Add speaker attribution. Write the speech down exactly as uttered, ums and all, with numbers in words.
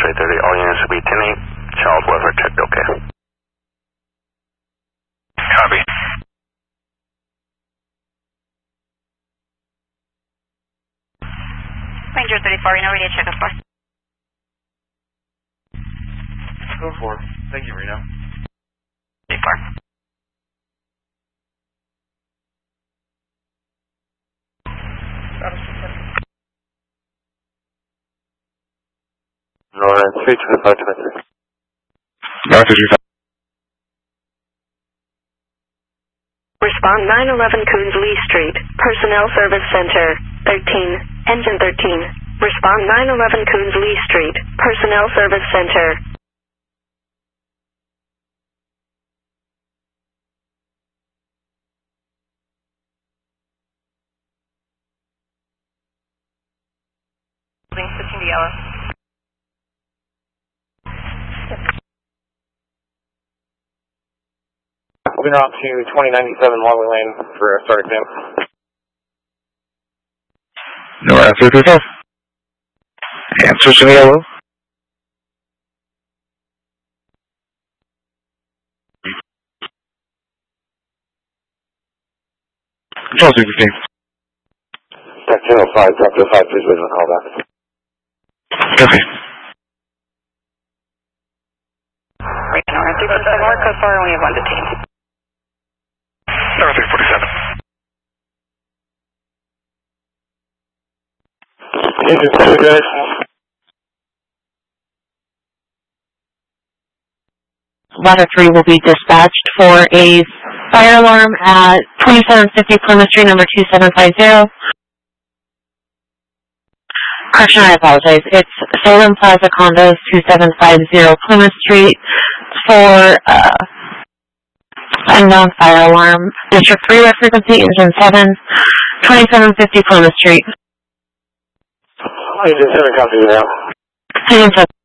Speaker 1: three thirty, all units will be ten eight, child welfare checked, okay. Copy.
Speaker 2: Ranger thirty-four, Reno, ready to check up for.
Speaker 3: Go for it. Thank you, Reno.
Speaker 1: thirty-four.
Speaker 3: Nora, three twenty-five twenty-three.
Speaker 4: Nora, three twenty-five.
Speaker 5: Respond nine eleven Coons Lee Street, Personnel Service Center, thirteen, Engine thirteen. Respond nine eleven Coons Lee Street, Personnel Service Center.
Speaker 2: Switching to yellow.
Speaker 3: Moving on to twenty ninety-seven Walling Lane for a start exam.
Speaker 4: Nora, three thirty-five. And switching to yellow. Control two fifteen.
Speaker 3: Tech ten oh five, drop to five, please wait on call back.
Speaker 4: Copy.
Speaker 2: Right, Nora, three forty-seven, we're code four, and we have one detained.
Speaker 4: Nora, three forty-seven.
Speaker 3: Agent two, guys.
Speaker 6: Ladder three will be dispatched for a fire alarm at twenty-seven fifty Plymouth Street, number two seven five zero. Correction, I apologize. It's Salem Plaza Condos, two seven five zero Plymouth Street for uh, unknown fire alarm. District three record complete, Engine seven, twenty-seven fifty Plymouth Street.
Speaker 3: Agent seven, copy you now.
Speaker 6: Engine seven.